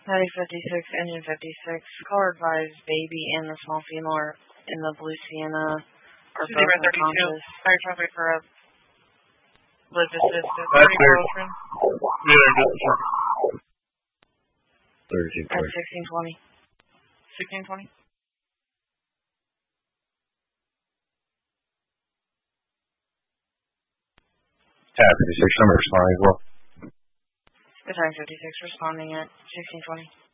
Heavy 56, engine 56. Caller advised baby and the small female are in the Blue Sienna are both unconscious. Fire traffic for a lift assist at 34 Ocean. Yeah, just 1320. At 1620. 1620. Tab 56, number responding as well. Battalion 56 responding at 1620.